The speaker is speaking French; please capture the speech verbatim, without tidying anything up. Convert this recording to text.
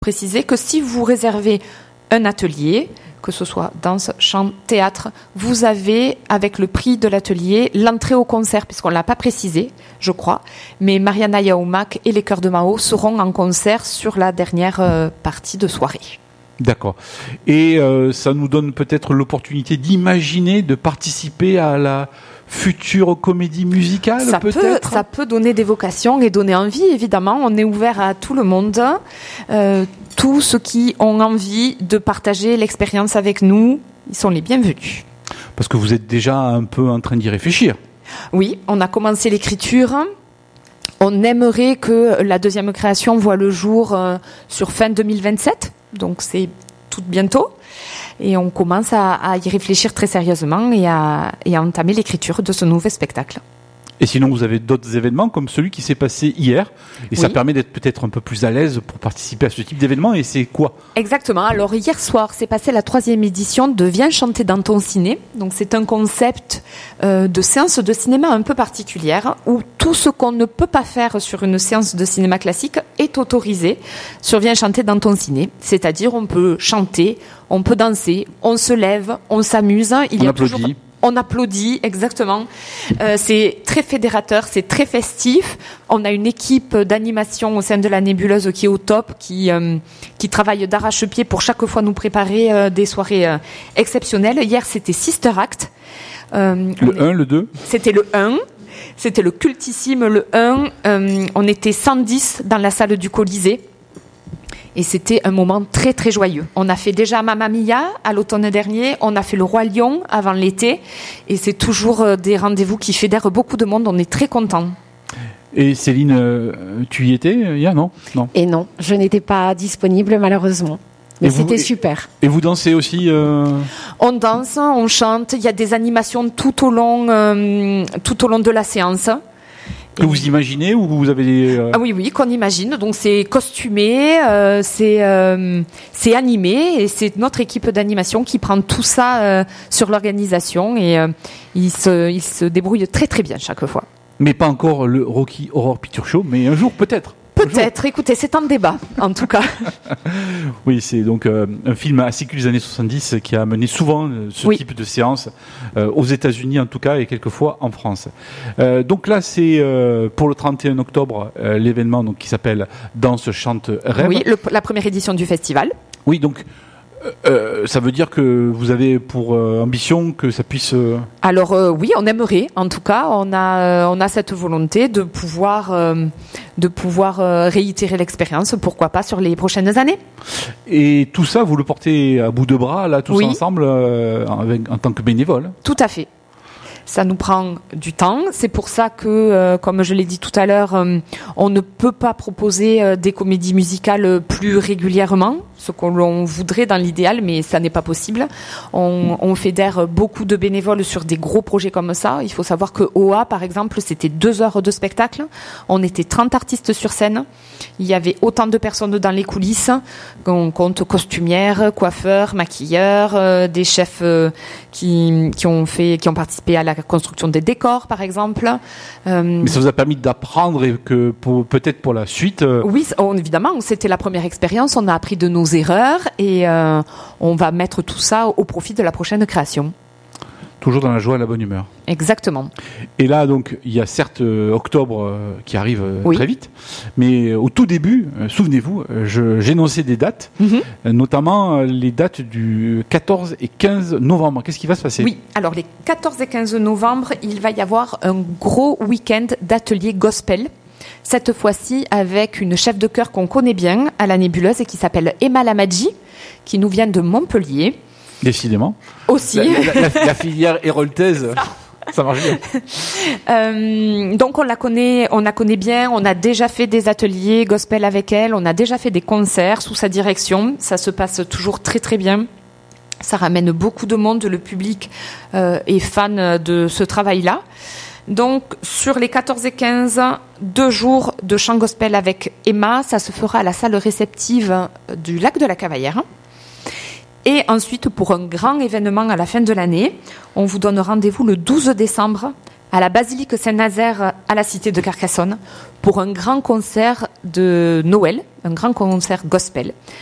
préciser que si vous réservez un atelier, que ce soit danse, chant, théâtre, vous avez, avec le prix de l'atelier, l'entrée au concert, puisqu'on ne l'a pas précisé, je crois, mais Mariana Yaoumak et les Chœurs de Mao seront en concert sur la dernière euh, partie de soirée. D'accord. Et euh, ça nous donne peut-être l'opportunité d'imaginer, de participer à la future comédie musicale, ça peut-être peut, Ça peut donner des vocations et donner envie, évidemment. On est ouvert à tout le monde. Euh, tous ceux qui ont envie de partager l'expérience avec nous, ils sont les bienvenus. Parce que vous êtes déjà un peu en train d'y réfléchir. Oui, on a commencé l'écriture. On aimerait que la deuxième création voit le jour euh, sur fin deux mille vingt-sept. Donc c'est tout bientôt. Et on commence à, à y réfléchir très sérieusement et à, et à entamer l'écriture de ce nouveau spectacle. Et sinon, vous avez d'autres événements comme celui qui s'est passé hier. Et oui. Ça permet d'être peut-être un peu plus à l'aise pour participer à ce type d'événement. Et c'est quoi ? Exactement. Alors, hier soir, s'est passée la troisième édition de Viens chanter dans ton ciné. Donc, c'est un concept euh, de séance de cinéma un peu particulière où tout ce qu'on ne peut pas faire sur une séance de cinéma classique est autorisé sur Viens chanter dans ton ciné. C'est-à-dire, on peut chanter, on peut danser, on se lève, on s'amuse. Il on y a applaudit. Toujours... On applaudit, exactement. Euh, c'est très fédérateur, c'est très festif. On a une équipe d'animation au sein de la nébuleuse qui est au top, qui euh, qui travaille d'arrache-pied pour chaque fois nous préparer euh, des soirées euh, exceptionnelles. Hier, c'était Sister Act. Euh, le un, le deux C'était le un. C'était le cultissime, le un. Euh, on était cent dix dans la salle du Colisée. Et c'était un moment très très joyeux. On a fait déjà Mamma Mia à l'automne dernier, on a fait le Roi Lion avant l'été, et c'est toujours des rendez-vous qui fédèrent beaucoup de monde, on est très contents. Et Céline, tu y étais hier, non ? Non. Et non, je n'étais pas disponible malheureusement. Mais et c'était vous, super. Et vous dansez aussi euh... On danse, on chante, il y a des animations tout au long, euh, tout au long de la séance. Que vous imaginez ou vous avez des... Euh... Ah oui, oui, qu'on imagine. Donc c'est costumé, euh, c'est, euh, c'est animé et c'est notre équipe d'animation qui prend tout ça euh, sur l'organisation et euh, ils se, ils se débrouillent très très bien chaque fois. Mais pas encore le Rocky Horror Picture Show, mais un jour peut-être. Peut-être, écoutez, c'est en débat, en tout cas. Oui, c'est donc euh, un film assez culte des années soixante-dix qui a mené souvent euh, ce oui. type de séance euh, aux États-Unis en tout cas et quelquefois en France. Euh, donc là, c'est euh, pour le trente et un octobre euh, l'événement donc qui s'appelle Danse, chante, rêve. Oui, le, la première édition du festival. Oui, donc. Euh, ça veut dire que vous avez pour euh, ambition que ça puisse. Euh... Alors euh, oui, on aimerait. En tout cas, on a euh, on a cette volonté de pouvoir euh, de pouvoir euh, réitérer l'expérience. Pourquoi pas sur les prochaines années. Et tout ça, vous le portez à bout de bras là, tous oui. ensemble, euh, avec, en tant que bénévole. Tout à fait. Ça nous prend du temps. C'est pour ça que, euh, comme je l'ai dit tout à l'heure, euh, on ne peut pas proposer euh, des comédies musicales plus régulièrement, ce qu'on voudrait dans l'idéal, mais ça n'est pas possible. On, on fédère beaucoup de bénévoles sur des gros projets comme ça. Il faut savoir que O A, par exemple, c'était deux heures de spectacle. On était trente artistes sur scène. Il y avait autant de personnes dans les coulisses. On compte costumières, coiffeurs, maquilleurs, euh, des chefs euh, qui, qui ont fait, qui ont participé à la construction des décors, par exemple. Euh, Mais ça vous a permis d'apprendre et que pour, peut-être pour la suite. Euh... Oui, on, évidemment, c'était la première expérience. On a appris de nos erreurs et euh, on va mettre tout ça au profit de la prochaine création. Toujours dans la joie et la bonne humeur. Exactement. Et là, donc, il y a certes euh, octobre euh, qui arrive euh, oui. très vite, mais euh, au tout début, euh, souvenez-vous, euh, je, j'énonçais des dates, mm-hmm. euh, notamment euh, les dates du quatorze et quinze novembre. Qu'est-ce qui va se passer ? Oui, alors les quatorze et quinze novembre, il va y avoir un gros week-end d'ateliers gospel. Cette fois-ci avec une chef de chœur qu'on connaît bien à la nébuleuse et qui s'appelle Emma Lamadji, qui nous vient de Montpellier. Décidément. Aussi. La, la, la, la filière héroltaise, ça. ça marche bien. Euh, donc on la connaît, on la connaît bien. On a déjà fait des ateliers gospel avec elle. On a déjà fait des concerts sous sa direction. Ça se passe toujours très très bien. Ça ramène beaucoup de monde. Le public euh, est fan de ce travail-là. Donc, sur les quatorze et quinze, deux jours de chant gospel avec Emma. Ça se fera à la salle réceptive du lac de la Cavaillère. Et ensuite, pour un grand événement à la fin de l'année, on vous donne rendez-vous le douze décembre à la basilique Saint-Nazaire à la cité de Carcassonne pour un grand concert de Noël, un grand concert gospel.